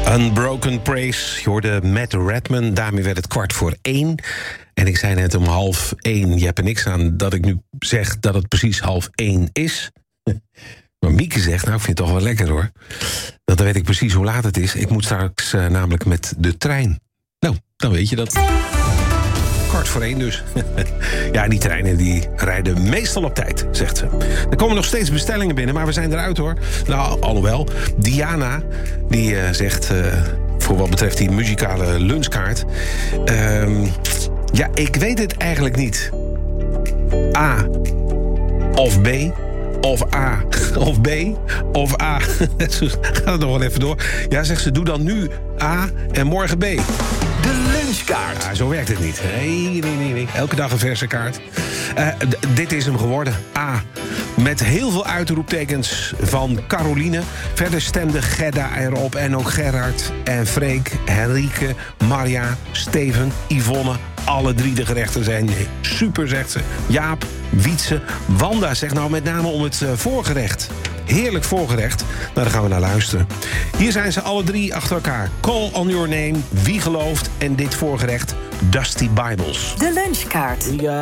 Unbroken Praise. Je hoorde Matt Redman. Daarmee werd het 1:15. En ik zei net om 12:30. Je hebt er niks aan dat ik nu zeg dat het precies 12:30 is. Maar Mieke zegt, nou, ik vind het toch wel lekker, hoor. Dan weet ik precies hoe laat het is. Ik moet straks namelijk met de trein. Nou, dan weet je dat. 1:15 dus. Ja, die treinen die rijden meestal op tijd, zegt ze. Er komen nog steeds bestellingen binnen, maar we zijn eruit, hoor. Nou, alhoewel. Diana, die zegt, voor wat betreft die muzikale lunchkaart... ja, ik weet het eigenlijk niet. A of B... Of A, of B, of A. Gaat het nog wel even door. Ja, zegt ze, doe dan nu A en morgen B. De lunchkaart. Ja, zo werkt het niet. Nee. Elke dag een verse kaart. Dit is hem geworden. A. Met heel veel uitroeptekens van Caroline. Verder stemde Gerda erop. En ook Gerard en Freek, Henrike, Marja, Steven, Yvonne. Alle 3 de gerechten zijn super, zegt ze. Jaap, Wietse, Wanda zegt nou met name om het voorgerecht. Heerlijk voorgerecht. Nou, daar gaan we naar luisteren. Hier zijn ze alle 3 achter elkaar. Call on your name, Wie gelooft en dit voorgerecht, Dusty Bibles. De lunchkaart.